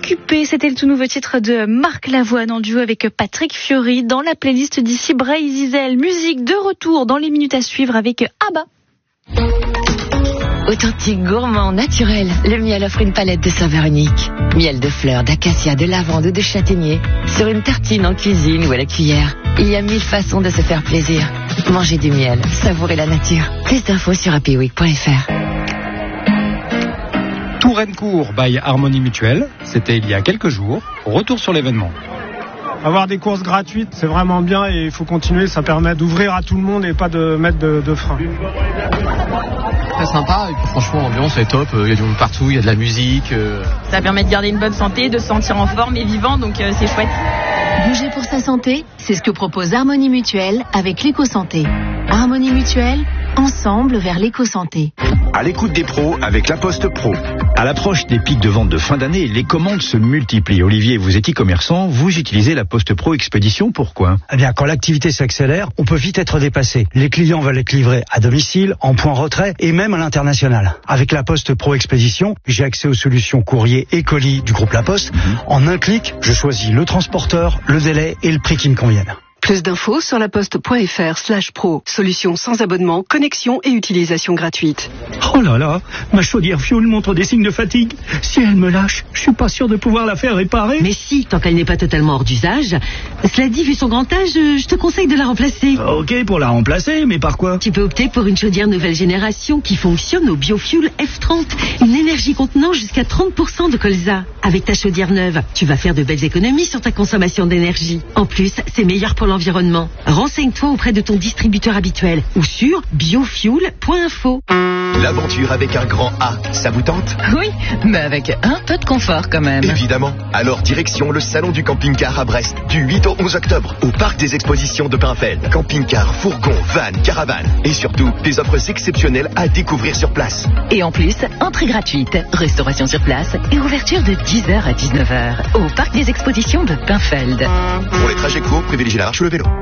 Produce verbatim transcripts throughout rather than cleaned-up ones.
Occupé, c'était le tout nouveau titre de Marc Lavoine en duo avec Patrick Fiori dans la playlist d'ici Bray-Zizel. Musique de retour dans les minutes à suivre avec Abba. Authentique, gourmand, naturel, le miel offre une palette de saveurs uniques. Miel de fleurs, d'acacia, de lavande ou de châtaignier. Sur une tartine en cuisine ou à la cuillère. Il y a mille façons de se faire plaisir. Mangez du miel, savourez la nature. Plus d'infos sur happy week point f r. Tourencourt by Harmonie Mutuelle, c'était il y a quelques jours. Retour sur l'événement. Avoir des courses gratuites, c'est vraiment bien et il faut continuer. Ça permet d'ouvrir à tout le monde et pas de mettre de, de frein. Très sympa, et puis franchement l'ambiance est top, il y a du monde partout, il y a de la musique. Euh... Ça permet de garder une bonne santé, de se sentir en forme et vivant, donc euh, c'est chouette. Bouger pour sa santé, c'est ce que propose Harmonie Mutuelle avec l'éco-santé. Harmonie Mutuelle, ensemble vers l'éco-santé. À l'écoute des pros avec La Poste Pro. À l'approche des pics de vente de fin d'année, les commandes se multiplient. Olivier, vous êtes e-commerçant, vous utilisez La Poste Pro Expédition, pourquoi ? Eh bien, quand l'activité s'accélère, on peut vite être dépassé. Les clients veulent être livrés à domicile, en point retrait et même à l'international. Avec La Poste Pro Expédition, j'ai accès aux solutions courrier et colis du groupe La Poste. Mmh. En un clic, je choisis le transporteur, le délai et le prix qui me conviennent. Plus d'infos sur laposte.fr slash pro. Solution sans abonnement, connexion et utilisation gratuite. Oh là là, ma chaudière fioul montre des signes de fatigue. Si elle me lâche, je suis pas sûr de pouvoir la faire réparer. Mais si, tant qu'elle n'est pas totalement hors d'usage. Cela dit, vu son grand âge, je te conseille de la remplacer. Ok, pour la remplacer, mais par quoi ? Tu peux opter pour une chaudière nouvelle génération qui fonctionne au biofuel F trente. Une énergie contenant jusqu'à trente pour cent de colza. Avec ta chaudière neuve, tu vas faire de belles économies sur ta consommation d'énergie. En plus, c'est meilleur pour l'environnement. Renseigne-toi auprès de ton distributeur habituel ou sur biofuel point info. L'aventure avec un grand A, ça vous tente ? Oui, mais avec un peu de confort quand même. Évidemment. Alors direction le salon du camping-car à Brest, du huit au onze octobre, au parc des expositions de Pinfeld. Camping-car, fourgon, van, caravane et surtout des offres exceptionnelles à découvrir sur place. Et en plus, entrée gratuite, restauration sur place et ouverture de dix heures à dix-neuf heures au parc des expositions de Pinfeld. Pour les trajets courts, privilégiez la marche ou le vélo.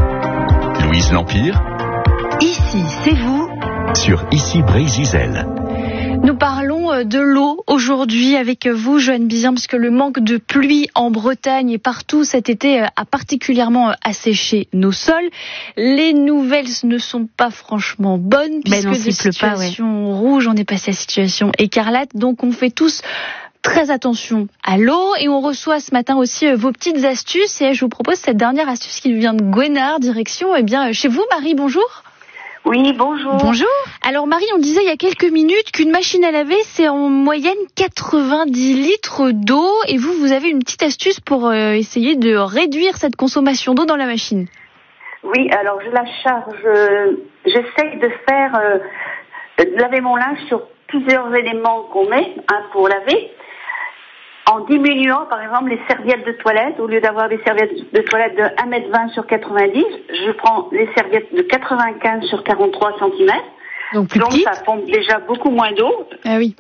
Louise L'Empire. Ici, c'est vous. Sur Ici Bray-Zizel. Nous parlons de l'eau aujourd'hui avec vous, Joanne Bizien, parce que le manque de pluie en Bretagne et partout cet été a particulièrement asséché nos sols. Les nouvelles ne sont pas franchement bonnes, puisque des situations ouais. rouges, on est passé à situation écarlate, donc on fait tous très attention à l'eau et on reçoit ce matin aussi vos petites astuces et je vous propose cette dernière astuce qui vient de Gouénard, direction eh bien chez vous, Marie, bonjour. Oui, bonjour. Bonjour. Alors Marie, on disait il y a quelques minutes qu'une machine à laver, c'est en moyenne quatre-vingt-dix litres d'eau. Et vous, vous avez une petite astuce pour euh, essayer de réduire cette consommation d'eau dans la machine. Oui, alors je la charge. Euh, j'essaye de faire euh, de laver mon linge sur plusieurs éléments qu'on met hein, pour laver. En diminuant, par exemple, les serviettes de toilette, au lieu d'avoir des serviettes de toilette de un mètre vingt sur quatre-vingt-dix, je prends les serviettes de quatre-vingt-quinze sur quarante-trois centimètres. Donc, plus Donc petite. ça pompe déjà beaucoup moins d'eau. Ah oui.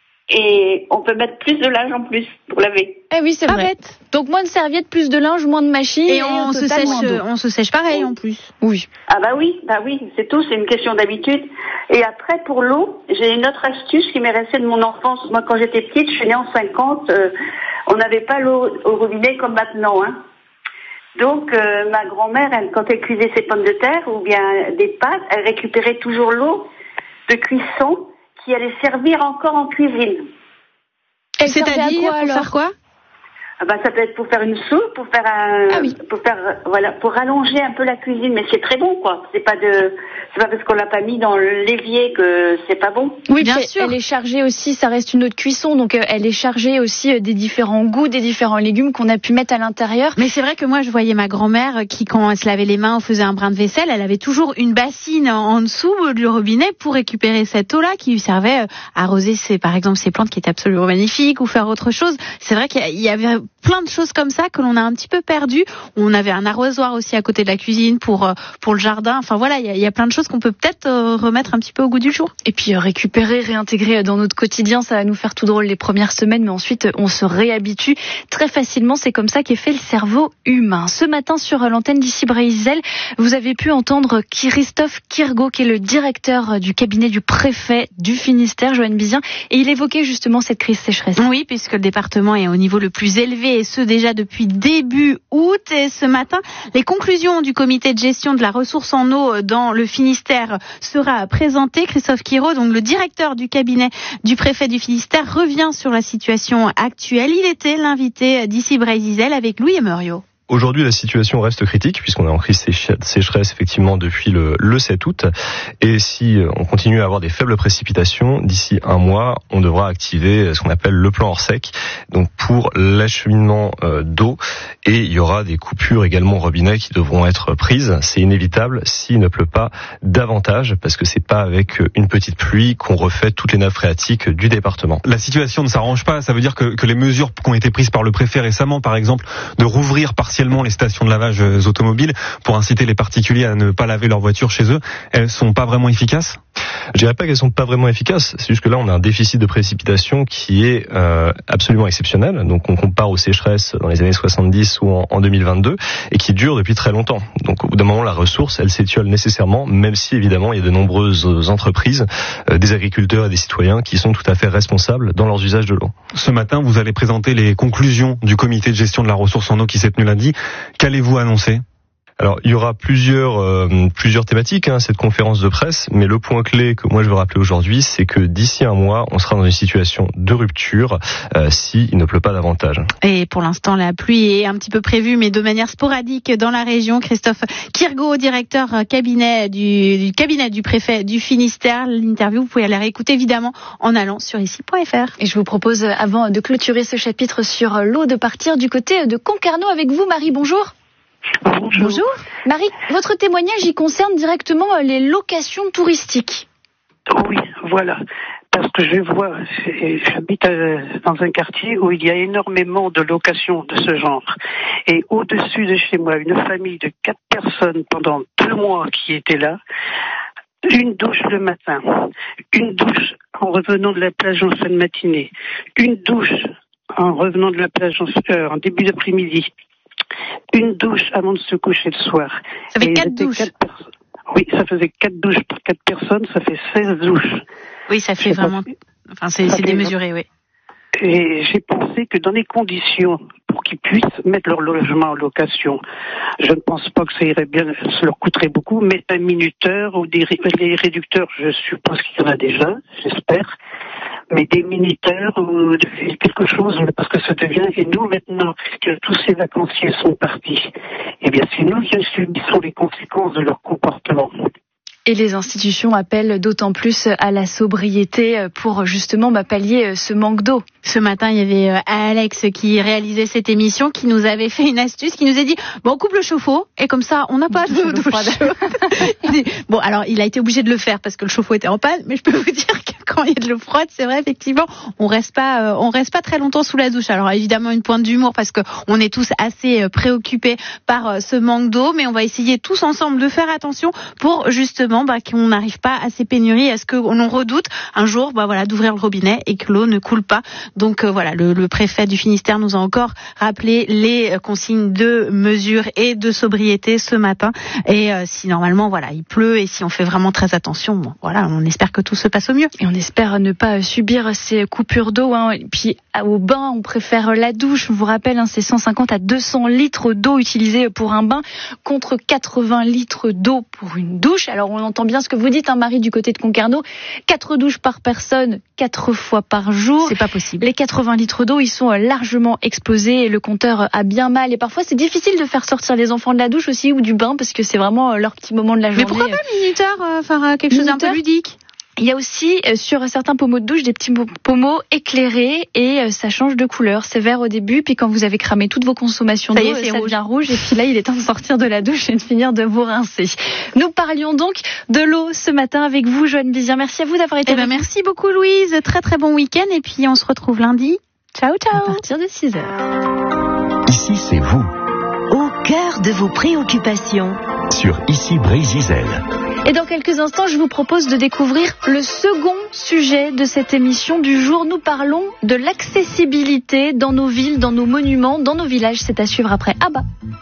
Et on peut mettre plus de linge en plus pour laver. Eh oui, c'est Pas vrai. Bête. Donc moins de serviettes, plus de linge, moins de machines. Et, et on, se sèche, on se sèche pareil en plus. Oui. Ah bah oui, bah oui, c'est tout, c'est une question d'habitude. Et après, pour l'eau, j'ai une autre astuce qui m'est restée de mon enfance. Moi, quand j'étais petite, je suis née en cinquante, euh, on n'avait pas l'eau au robinet comme maintenant, hein. Donc, euh, ma grand-mère, elle, quand elle cuisait ses pommes de terre ou bien des pâtes, elle récupérait toujours l'eau de cuisson qui allait servir encore en cuisine. C'est-à-dire, pour faire quoi ? Ah bah, ça peut être pour faire une soupe, pour faire un, ah oui. pour faire, voilà, pour rallonger un peu la cuisine, mais c'est très bon, quoi. C'est pas de, c'est pas parce qu'on l'a pas mis dans l'évier que c'est pas bon. Oui, bien sûr. Elle est chargée aussi, ça reste une eau de cuisson, donc euh, elle est chargée aussi euh, des différents goûts, des différents légumes qu'on a pu mettre à l'intérieur. Mais c'est vrai que moi, je voyais ma grand-mère qui, quand elle se lavait les mains ou faisait un brin de vaisselle, elle avait toujours une bassine en, en dessous du robinet pour récupérer cette eau-là qui lui servait à arroser ses, par exemple, ses plantes qui étaient absolument magnifiques ou faire autre chose. C'est vrai qu'il y avait plein de choses comme ça que l'on a un petit peu perdues. On avait un arrosoir aussi à côté de la cuisine pour pour le jardin. Enfin voilà, il y a, y a plein de choses qu'on peut peut-être euh, remettre un petit peu au goût du jour. Et puis euh, récupérer, réintégrer dans notre quotidien, ça va nous faire tout drôle les premières semaines, mais ensuite on se réhabitue très facilement. C'est comme ça qu'est fait le cerveau humain. Ce matin sur l'antenne d'Ici Brésil, vous avez pu entendre Christophe Kirgo, qui est le directeur du cabinet du préfet du Finistère, Joanne Bizien, et il évoquait justement cette crise sécheresse. Oui, puisque le département est au niveau le plus élevé, et ce déjà depuis début août. Et ce matin, les conclusions du comité de gestion de la ressource en eau dans le Finistère sera présentées. Christophe Kirgo, donc le directeur du cabinet du préfet du Finistère, revient sur la situation actuelle. Il était l'invité d'Ici Brésil avec Louis Emerio. Aujourd'hui, la situation reste critique puisqu'on est en crise sécheresse effectivement depuis le, le sept août. Et si on continue à avoir des faibles précipitations, d'ici un mois, on devra activer ce qu'on appelle le plan hors sec, donc pour l'acheminement euh, d'eau. Et il y aura des coupures également au robinet qui devront être prises. C'est inévitable s'il ne pleut pas davantage, parce que c'est pas avec une petite pluie qu'on refait toutes les nappes phréatiques du département. La situation ne s'arrange pas. Ça veut dire que, que les mesures qui ont été prises par le préfet récemment, par exemple, de rouvrir partiellement les stations de lavage automobiles pour inciter les particuliers à ne pas laver leur voiture chez eux, elles sont pas vraiment efficaces ? Je dirais pas qu'elles sont pas vraiment efficaces, c'est juste que là on a un déficit de précipitation qui est euh, absolument exceptionnel. Donc on compare aux sécheresses dans les années soixante-dix ou en, en deux mille vingt-deux et qui dure depuis très longtemps. Donc au bout d'un moment la ressource elle s'étiole nécessairement, même si évidemment il y a de nombreuses entreprises, euh, des agriculteurs et des citoyens qui sont tout à fait responsables dans leurs usages de l'eau. Ce matin vous allez présenter les conclusions du comité de gestion de la ressource en eau qui s'est tenu lundi. Qu'allez-vous annoncer ? Alors, il y aura plusieurs euh, plusieurs thématiques, hein, cette conférence de presse, mais le point clé que moi je veux rappeler aujourd'hui, c'est que d'ici un mois, on sera dans une situation de rupture euh, s'il ne pleut pas davantage. Et pour l'instant, la pluie est un petit peu prévue, mais de manière sporadique dans la région. Christophe Kirgo, directeur cabinet du, du cabinet du préfet du Finistère. L'interview, vous pouvez la réécouter évidemment en allant sur ici point f r. Et je vous propose, avant de clôturer ce chapitre sur l'eau, de partir du côté de Concarneau avec vous, Marie. Bonjour. Bonjour. Bonjour. Marie, votre témoignage y concerne directement les locations touristiques. Oui, voilà. Parce que je vois, j'habite dans un quartier où il y a énormément de locations de ce genre. Et au-dessus de chez moi, une famille de quatre personnes pendant deux mois qui étaient là, une douche le matin, une douche en revenant de la plage en fin de matinée, une douche en revenant de la plage en, euh, en début d'après-midi, une douche avant de se coucher le soir. Ça fait quatre douches. Quatre pers- oui, ça faisait quatre douches pour quatre personnes, ça fait seize douches. Oui, ça fait vraiment... Enfin, c'est, c'est démesuré, oui. Et j'ai pensé que dans les conditions pour qu'ils puissent mettre leur logement en location, je ne pense pas que ça irait bien, ça leur coûterait beaucoup, mais un minuteur ou des les réducteurs, je suppose qu'il y en a déjà, j'espère, mais des minuteurs ou quelque chose, parce que ça devient, et nous maintenant que tous ces vacanciers sont partis, eh bien c'est nous qui subissons les conséquences de leur comportement. Et les institutions appellent d'autant plus à la sobriété pour justement bah, pallier ce manque d'eau. Ce matin, il y avait Alex qui réalisait cette émission, qui nous avait fait une astuce, qui nous a dit bon, on coupe le chauffe-eau et comme ça, on n'a pas d'eau froide. Bon, alors il a été obligé de le faire parce que le chauffe-eau était en panne, mais je peux vous dire que quand il y a de l'eau froide, c'est vrai effectivement, on reste pas, on reste pas très longtemps sous la douche. Alors évidemment une pointe d'humour parce que on est tous assez préoccupés par ce manque d'eau, mais on va essayer tous ensemble de faire attention pour justement bah, qu'on n'arrive pas à ces pénuries, à ce qu'on redoute un jour, bah voilà, d'ouvrir le robinet et que l'eau ne coule pas. Donc euh, voilà, le, le préfet du Finistère nous a encore rappelé les consignes de mesure et de sobriété ce matin. Et euh, si normalement voilà, il pleut et si on fait vraiment très attention, bon, voilà, on espère que tout se passe au mieux. Et on espère ne pas subir ces coupures d'eau. Hein. Et puis au bain, on préfère la douche. Je vous rappelle, hein, c'est cent cinquante à deux cents litres d'eau utilisés pour un bain contre quatre-vingts litres d'eau pour une douche. Alors on entend bien ce que vous dites, hein, Marie, du côté de Concarneau. Quatre douches par personne, quatre fois par jour. C'est pas possible. Les quatre-vingts litres d'eau, ils sont largement explosés et le compteur a bien mal. Et parfois, c'est difficile de faire sortir les enfants de la douche aussi ou du bain parce que c'est vraiment leur petit moment de la journée. Mais pourquoi pas le minuteur, euh, faire euh, quelque minuteur. chose d'un peu ludique? Il y a aussi euh, sur certains pommeaux de douche des petits pommeaux éclairés et euh, ça change de couleur. C'est vert au début, puis quand vous avez cramé toutes vos consommations d'eau, ça, ça devient rouge. Et puis là, il est temps de sortir de la douche et de finir de vous rincer. Nous parlions donc de l'eau ce matin avec vous, Joanne Bizien. Merci à vous d'avoir été eh ben, avec Merci nous. beaucoup, Louise. Très très bon week-end et puis on se retrouve lundi. Ciao, ciao. À partir de six heures. Ici, c'est vous. Au cœur de vos préoccupations. Sur Ici Brésil. Et dans quelques instants, je vous propose de découvrir le second sujet de cette émission du jour. Nous parlons de l'accessibilité dans nos villes, dans nos monuments, dans nos villages. C'est à suivre après. Ah bah